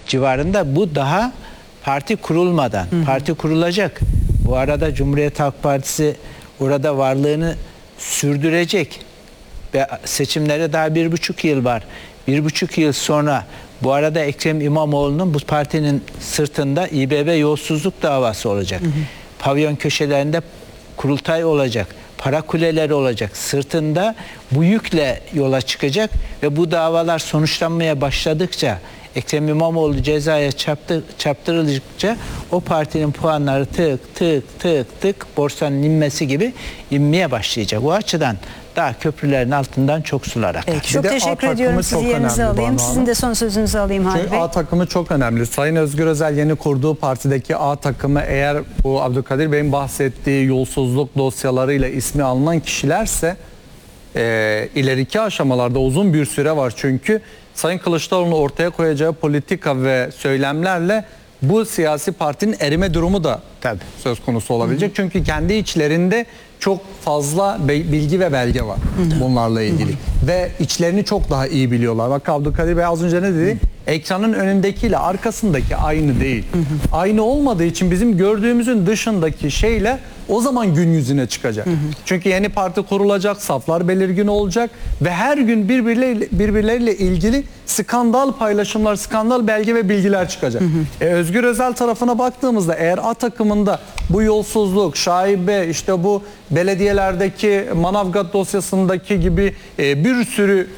civarında. Bu daha parti kurulmadan. Parti kurulacak. Bu arada Cumhuriyet Halk Partisi orada varlığını sürdürecek. Ve seçimlere daha 1,5 yıl var. 1,5 yıl sonra bu arada Ekrem İmamoğlu'nun bu partinin sırtında İBB yolsuzluk davası olacak. Pavyon köşelerinde kurultay olacak. Para kuleleri olacak. Sırtında bu yükle yola çıkacak ve bu davalar sonuçlanmaya başladıkça, Ekrem İmamoğlu cezaya çarptırıldıkça o partinin puanları tık tık tık tık borsanın inmesi gibi inmeye başlayacak. O açıdan daha köprülerin altından çok sular akar. Peki, çok teşekkür ediyorum. Sizi yerinize alayım. Sizin de son sözünüzü alayım Hadi Bey. A takımı çok önemli. Sayın Özgür Özel yeni kurduğu partideki A takımı, eğer bu Abdülkadir Bey'in bahsettiği yolsuzluk dosyalarıyla ismi alınan kişilerse ileriki aşamalarda uzun bir süre var. Çünkü Sayın Kılıçdaroğlu'nun ortaya koyacağı politika ve söylemlerle bu siyasi partinin erime durumu da söz konusu olabilecek. Çünkü kendi içlerinde çok fazla bilgi ve belge var bunlarla ilgili. Ve içlerini çok daha iyi biliyorlar. Bak Abdülkadir Bey az önce ne dedi? Ekranın önündekiyle arkasındaki aynı değil. Aynı olmadığı için bizim gördüğümüzün dışındaki şeyle o zaman gün yüzüne çıkacak. Çünkü yeni parti kurulacak, saflar belirgin olacak ve her gün birbirleriyle ilgili skandal paylaşımlar, skandal belge ve bilgiler çıkacak. Özgür Özel tarafına baktığımızda eğer A takımında bu yolsuzluk, şaibe, işte bu belediyelerdeki Manavgat dosyasındaki gibi bir sürü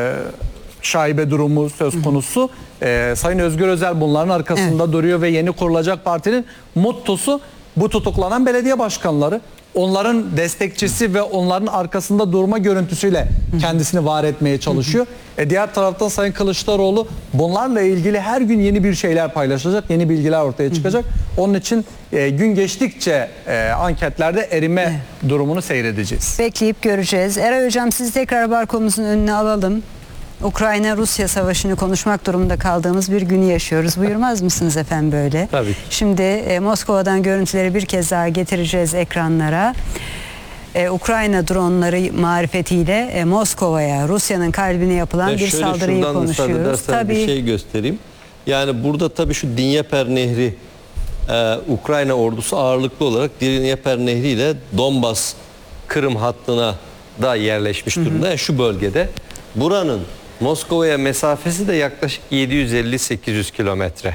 şaibe durumu söz konusu. Sayın Özgür Özel bunların arkasında duruyor ve yeni kurulacak partinin mottosu bu tutuklanan belediye başkanları. Onların destekçisi ve onların arkasında durma görüntüsüyle kendisini var etmeye çalışıyor. Diğer taraftan Sayın Kılıçdaroğlu bunlarla ilgili her gün yeni bir şeyler paylaşacak, yeni bilgiler ortaya çıkacak. Onun için gün geçtikçe anketlerde erime durumunu seyredeceğiz. Bekleyip göreceğiz. Eray Hocam, sizi tekrar barkomuzun önüne alalım. Ukrayna-Rusya savaşını konuşmak durumunda kaldığımız bir günü yaşıyoruz. Buyurmaz mısınız efendim böyle? Tabii. Şimdi Moskova'dan görüntüleri bir kez daha getireceğiz ekranlara. Ukrayna dronları marifetiyle Moskova'ya, Rusya'nın kalbine yapılan bir saldırıyı konuşuyoruz. Tabii. Bir şey göstereyim. Yani burada tabii şu Dnieper Nehri, Ukrayna ordusu ağırlıklı olarak Dnieper Nehri ile Donbas, Kırım hattına da yerleşmiş durumda. Yani şu bölgede. Buranın Moskova'ya mesafesi de yaklaşık 750-800 kilometre.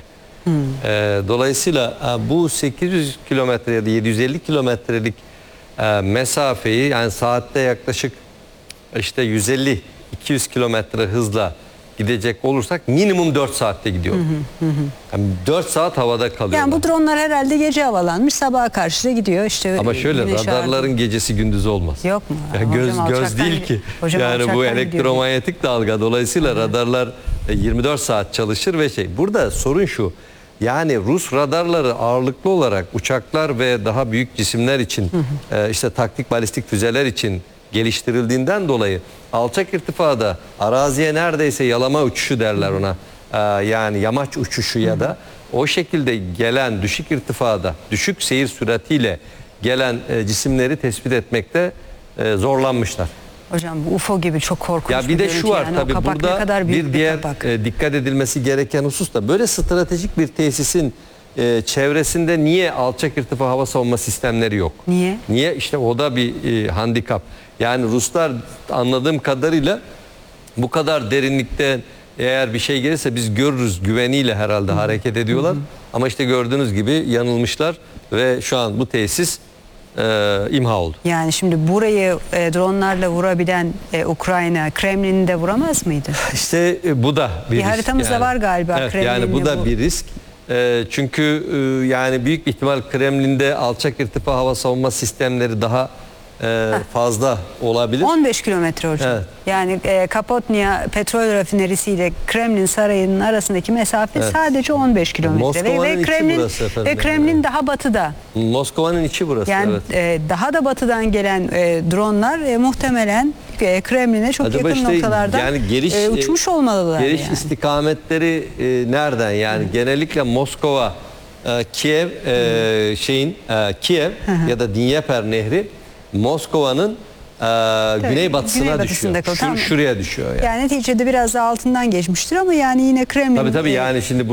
Dolayısıyla bu 800 kilometre ya da 750 kilometrelik mesafeyi, yani saatte yaklaşık işte 150-200 kilometre hızla gidecek olursak minimum 4 saatte gidiyor. Yani 4 saat havada kalıyorlar. Yani bu dronlar herhalde gece havalanmış, sabaha karşı da gidiyor. İşte ama şöyle radarların gecesi gündüzü olmaz. Yok mu? Yani göz değil ki. Yani bu elektromanyetik dalga, dolayısıyla radarlar 24 saat çalışır ve burada sorun şu. Yani Rus radarları ağırlıklı olarak uçaklar ve daha büyük cisimler için, işte taktik balistik füzeler için geliştirildiğinden dolayı alçak irtifada araziye neredeyse yalama uçuşu derler ona. Yani yamaç uçuşu ya da o şekilde gelen düşük irtifada, düşük seyir süratiyle gelen cisimleri tespit etmekte zorlanmışlar. Hocam bu UFO gibi çok korkunç ya bir de şu var yani, tabii burada bir diğer dikkat edilmesi gereken husus da böyle stratejik bir tesisin çevresinde niye alçak irtifa hava savunma sistemleri yok? Niye? Niye? İşte o da bir handikap. Yani Ruslar anladığım kadarıyla bu kadar derinlikte eğer bir şey gelirse biz görürüz güveniyle herhalde hareket ediyorlar. Ama işte gördüğünüz gibi yanılmışlar ve şu an bu tesis imha oldu. Yani şimdi burayı dronlarla vurabilen Ukrayna, Kremlin'i de vuramaz mıydı? İşte bu da bir risk. Haritamızda yani var galiba. Evet, yani bu da bir risk. Çünkü yani büyük ihtimal Kremlin'de alçak irtifa hava savunma sistemleri daha fazla olabilir. 15 kilometre hocam. Evet. Yani Kapotnya petrol rafinerisi ile Kremlin sarayının arasındaki mesafe sadece 15 kilometre. Ve Kremlin, burası efendim, Kremlin daha batıda. Moskova'nın içi burası. Yani daha da batıdan gelen dronlar muhtemelen Kremlin'e çok acaba yakın noktalardan yani uçmuş olmalılar. Geliş yani. istikametleri nereden? Yani genellikle Moskova, Kiev, Kiev ya da Dnieper Nehri Moskova'nın güneybatısına düşüyor. Şuraya düşüyor yani. Yani neticede biraz da altından geçmiştir ama yani yine Kremlin tabii yani şimdi